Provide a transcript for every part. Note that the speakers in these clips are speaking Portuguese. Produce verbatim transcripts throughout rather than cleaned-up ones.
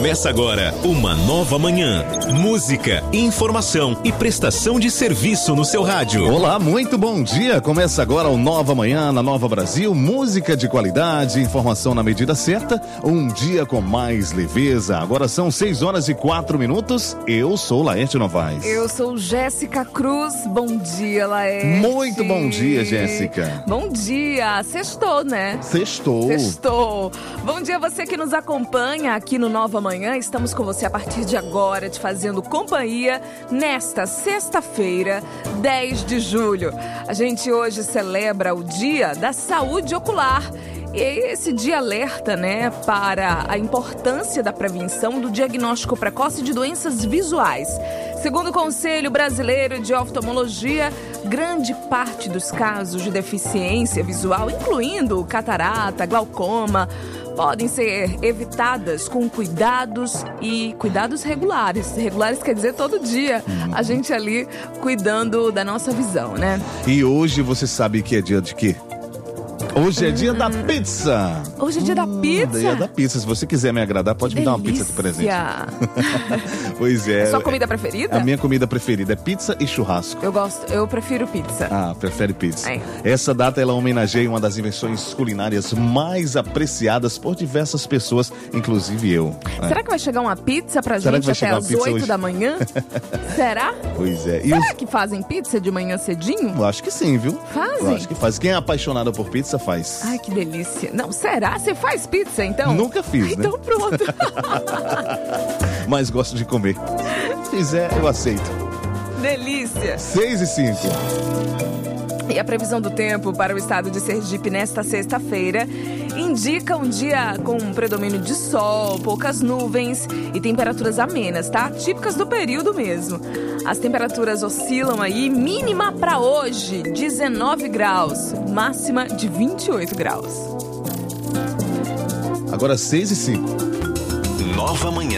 Começa agora uma nova manhã. Música, informação e prestação de serviço no seu rádio. Olá, muito bom dia. Começa agora o Nova Manhã na Nova Brasil. Música de qualidade, informação na medida certa. Um dia com mais leveza. Agora são seis horas e quatro minutos. Eu sou Laerte Novaes. Eu sou Jéssica Cruz. Bom dia, Laerte. Muito bom dia, Jéssica. Bom dia. Sextou, né? Sextou. Sextou. Bom dia você que nos acompanha aqui no Nova Manhã. Estamos com você a partir de agora, te fazendo companhia nesta sexta-feira, dez de julho. A gente hoje celebra o Dia da Saúde Ocular. E esse dia alerta, né, para a importância da prevenção do diagnóstico precoce de doenças visuais. Segundo o Conselho Brasileiro de Oftalmologia, grande parte dos casos de deficiência visual, incluindo catarata, glaucoma, podem ser evitadas com cuidados e cuidados regulares. Regulares quer dizer todo dia, a gente ali cuidando da nossa visão, né? E hoje você sabe que é dia de quê? Hoje é dia hum. da pizza. Hoje é dia hum, da pizza? Dia da pizza. Se você quiser me agradar, pode Delícia. me dar uma pizza de presente. Pois é. É sua comida preferida? A minha comida preferida é pizza e churrasco. Eu gosto, eu prefiro pizza. Ah, prefere pizza. É. Essa data, ela homenageia uma das invenções culinárias mais apreciadas por diversas pessoas, inclusive eu. Será é. que vai chegar uma pizza pra Será gente até às oito hoje? Da manhã? Será? Pois é. E Será os... que fazem pizza de manhã cedinho? Eu acho que sim, viu? Fazem? Eu acho que faz. Quem é apaixonado por pizza, faz. Ai, que delícia. Não, será? Você faz pizza, então? Nunca fiz, então, né? Então pronto. Mas gosto de comer. Se fizer, eu aceito. Delícia. Seis e cinco. E a previsão do tempo para o estado de Sergipe nesta sexta-feira indica um dia com um predomínio de sol, poucas nuvens e temperaturas amenas, tá? Típicas do período mesmo. As temperaturas oscilam aí, mínima para hoje, dezenove graus, máxima de vinte e oito graus. Agora seis e cinco. Nova Manhã.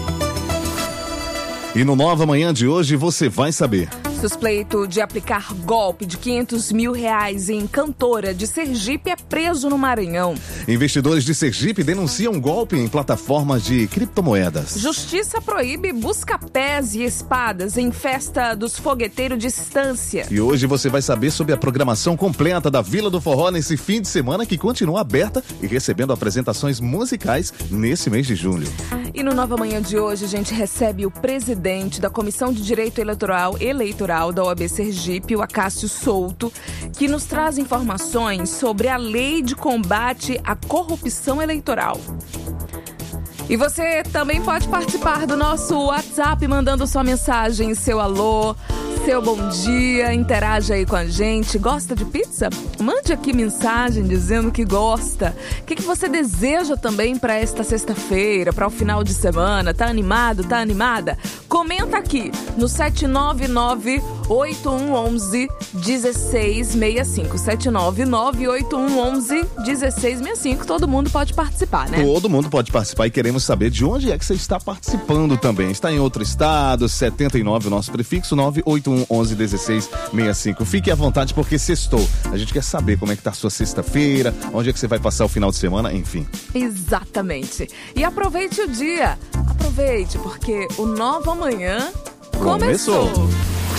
E no Nova Manhã de hoje você vai saber. Suspeito de aplicar golpe de quinhentos mil reais em cantora de Sergipe é preso no Maranhão. Investidores de Sergipe denunciam golpe em plataformas de criptomoedas. Justiça proíbe busca-pés e espadas em festa dos fogueteiros de Estância. E hoje você vai saber sobre a programação completa da Vila do Forró nesse fim de semana, que continua aberta e recebendo apresentações musicais nesse mês de julho. E no Nova Manhã de hoje a gente recebe o presidente da Comissão de Direito Eleitoral Eleitoral da O A B Sergipe, o Acácio Souto, que nos traz informações sobre a lei de combate à corrupção eleitoral. E você também pode participar do nosso WhatsApp mandando sua mensagem, seu alô, seu bom dia, interaja aí com a gente. Gosta de pizza? Mande aqui mensagem dizendo que gosta. O que, que você deseja também para esta sexta-feira, para o final de semana? Tá animado? Tá animada? Comenta aqui no sete nove nove, oito um um um, um seis seis cinco. sete nove nove, oito um um um, um seis seis cinco. Todo mundo pode participar, né? Todo mundo pode participar e queremos saber de onde é que você está participando também. Está em outro estado, setenta e nove o nosso prefixo, nove oito um um um, um seis seis cinco. Fique à vontade porque sextou. A gente quer saber como é que tá a sua sexta-feira, onde é que você vai passar o final de semana, enfim. Exatamente. E aproveite o dia. Aproveite porque o Nova Manhã começou. começou.